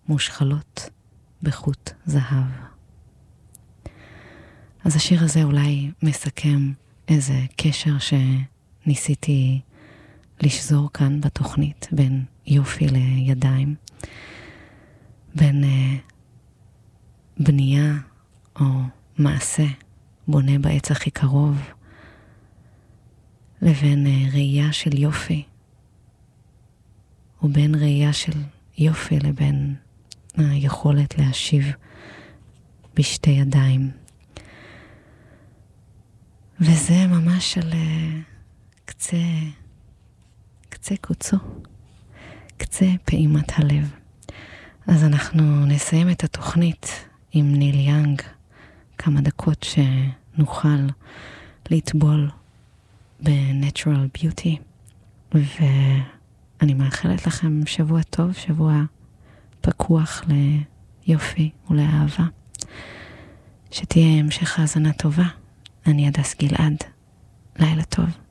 מושחלות בחוט זהב. אז השיר הזה אולי מסכם איזה קשר שניסיתי לשזור כאן בתוכנית בין יופי לידיים, בין בנייה או מעשה בונה בעץ הכי קרוב, לבין ראייה של יופי, ובין ראייה של יופי לבין היכולת להשיב בשתי ידיים. וזה ממש על קצה קוצו, קצה פעימת הלב. אז אנחנו נסיים את התוכנית עם ניל יאנג, כמה דקות שנוכל לטבול ב-Natural Beauty, ואני מאחלת לכם שבוע טוב, שבוע פקוח ליופי ולאהבה. שתהיה המשך האזנה טובה. אני הדס גלעד. לילה טוב.